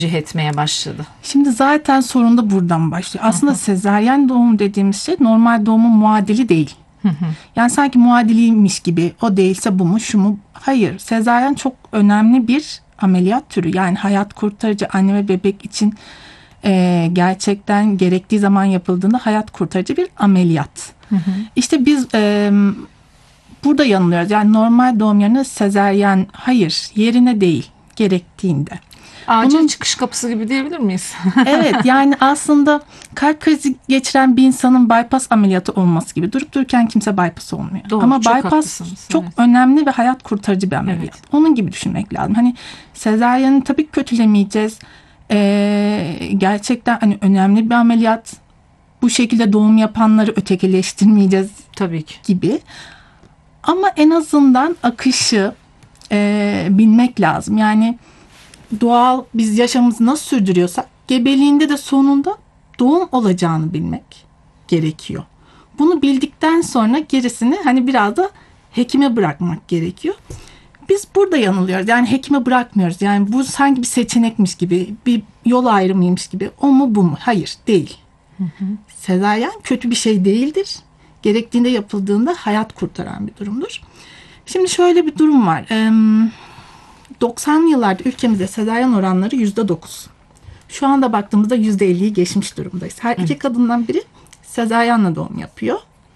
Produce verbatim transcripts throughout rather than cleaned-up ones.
etmeye başladı? Şimdi zaten sorun da buradan başlıyor. Aslında hı hı. sezaryen doğum dediğimiz şey normal doğumun muadili değil. Hı hı. Yani sanki muadiliymiş gibi, o değilse bu mu şu mu? Hayır, sezaryen çok önemli bir ameliyat türü. Yani hayat kurtarıcı, anne ve bebek için e, gerçekten gerektiği zaman yapıldığında hayat kurtarıcı bir ameliyat. Hı hı. İşte biz e, burada yanılıyoruz. Yani normal doğum yerine sezaryen, hayır, yerine değil, gerektiğinde. Acil Bunun, çıkış kapısı gibi diyebilir miyiz? Evet, yani aslında kalp krizi geçiren bir insanın bypass ameliyatı olması gibi. Durup dururken kimse bypass olmuyor. Doğru, ama çok bypass haklısınız, çok evet. önemli ve hayat kurtarıcı bir ameliyat. Evet. Onun gibi düşünmek lazım. Hani sezaryeni tabii ki kötülemeyeceğiz. Ee, gerçekten hani önemli bir ameliyat. Bu şekilde doğum yapanları ötekileştirmeyeceğiz tabii ki gibi. Ama en azından akışı e, bilmek lazım. Yani doğal biz yaşamımızı nasıl sürdürüyorsak gebeliğinde de sonunda doğum olacağını bilmek gerekiyor. Bunu bildikten sonra gerisini hani biraz da hekime bırakmak gerekiyor. Biz burada yanılıyoruz. Yani hekime bırakmıyoruz. Yani bu sanki bir seçenekmiş gibi, bir yol ayrımıymış gibi. O mu bu mu? Hayır, değil. Hı hı. Sezaryen kötü bir şey değildir. Gerektiğinde yapıldığında hayat kurtaran bir durumdur. Şimdi şöyle bir durum var. doksanlı yıllarda ülkemizde sezaryen oranları yüzde dokuz. Şu anda baktığımızda yüzde elliyi geçmiş durumdayız. Her evet. iki kadından biri sezaryenle doğum yapıyor.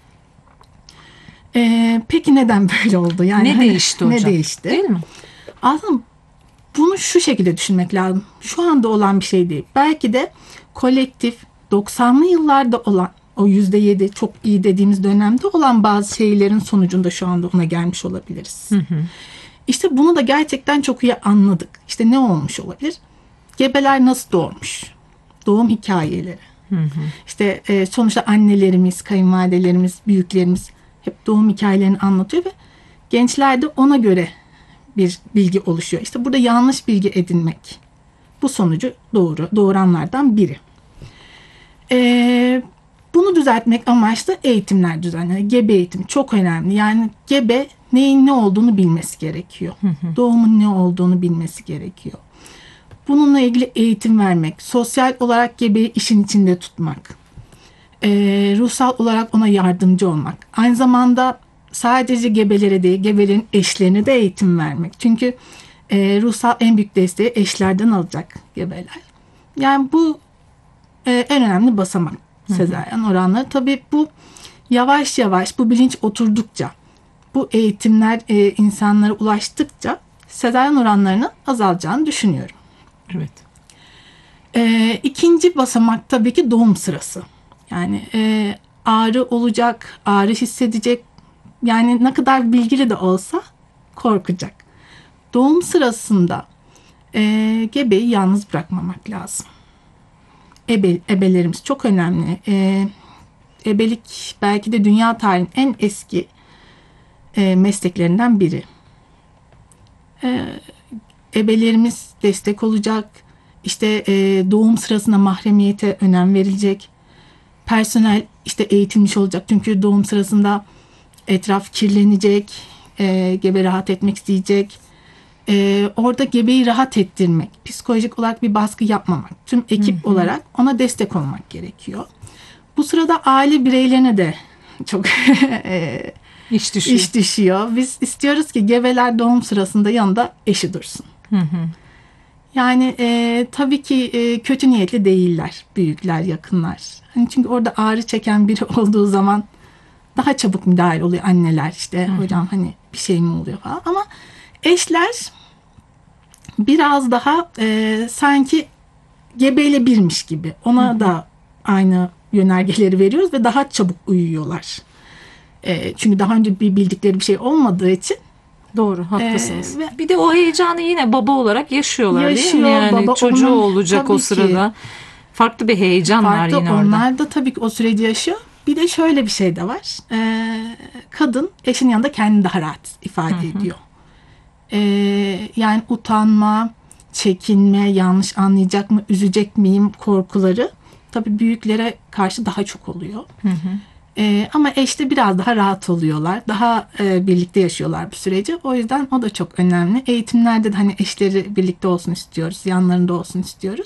Ee, peki neden böyle oldu? Yani ne hani, değişti hocam? Ne değişti? Değil mi? Aslında bunu şu şekilde düşünmek lazım. Şu anda olan bir şey değil. Belki de kolektif doksanlı yıllarda olan o yüzde yedi çok iyi dediğimiz dönemde olan bazı şeylerin sonucunda şu anda ona gelmiş olabiliriz. Hı hı. İşte bunu da gerçekten çok iyi anladık. İşte ne olmuş olabilir? Gebeler nasıl doğmuş? Doğum hikayeleri. Hı hı. İşte e, sonuçta annelerimiz, kayınvalidelerimiz, büyüklerimiz hep doğum hikayelerini anlatıyor ve gençler de ona göre bir bilgi oluşuyor. İşte burada yanlış bilgi edinmek bu sonucu doğru, doğuranlardan biri. E, bunu düzeltmek amaçlı eğitimler düzenlenir. Gebe eğitimi çok önemli. Yani gebe neyin ne olduğunu bilmesi gerekiyor. Hı hı. Doğumun ne olduğunu bilmesi gerekiyor. Bununla ilgili eğitim vermek, sosyal olarak gebeyi işin içinde tutmak, e, ruhsal olarak ona yardımcı olmak. Aynı zamanda sadece gebelere değil, gebelerin eşlerine de eğitim vermek. Çünkü e, ruhsal en büyük desteği eşlerden alacak gebeler. Yani bu e, en önemli basamak sezaryen oranları. Tabii bu yavaş yavaş bu bilinç oturdukça, bu eğitimler e, insanlara ulaştıkça sezaryen oranlarının azalacağını düşünüyorum. Evet. E, ikinci basamak tabii ki doğum sırası. Yani e, ağrı olacak, ağrı hissedecek. Yani ne kadar bilgili de olsa korkacak. Doğum sırasında e, gebeyi yalnız bırakmamak lazım. Ebe, ebelerimiz çok önemli. E, ebelik belki de dünya tarihinin en eski e, mesleklerinden biri. E, ebelerimiz destek olacak. İşte e, doğum sırasında mahremiyete önem verilecek. Personel işte eğitilmiş olacak. Çünkü doğum sırasında etraf kirlenecek. E, gebe rahat etmek isteyecek. E, orada gebeyi rahat ettirmek. Psikolojik olarak bir baskı yapmamak. Tüm ekip hı hı. olarak ona destek olmak gerekiyor. Bu sırada aile bireylerine de çok e, iş, düşüyor. iş düşüyor. Biz istiyoruz ki gebeler doğum sırasında yanında eşi dursun. Hı hı. Yani e, tabii ki e, kötü niyetli değiller büyükler, yakınlar. Hani çünkü orada ağrı çeken biri olduğu zaman daha çabuk müdahale oluyor anneler. İşte hı hı. hocam hani bir şey mi oluyor falan. Ama eşler biraz daha e, sanki gebeyle birmiş gibi. Ona hı hı. da aynı yönergeleri veriyoruz ve daha çabuk uyuyorlar. E, çünkü daha önce bir bildikleri bir şey olmadığı için. Doğru, haklısınız. Ee, bir de o heyecanı yine baba olarak yaşıyorlar yaşıyor, değil mi? Yani baba, çocuğu onun, olacak o sırada. Ki, farklı bir heyecan farklı, var yine orada. Onlar da tabii ki o süreci yaşıyor. Bir de şöyle bir şey de var. Ee, kadın eşin yanında kendini daha rahat ifade hı hı. ediyor. Ee, yani utanma, çekinme, yanlış anlayacak mı, üzecek miyim korkuları tabii büyüklere karşı daha çok oluyor. Hı hı. E, ama eşte biraz daha rahat oluyorlar. Daha e, birlikte yaşıyorlar bu süreci. O yüzden o da çok önemli. Eğitimlerde de hani eşleri birlikte olsun istiyoruz. Yanlarında olsun istiyoruz.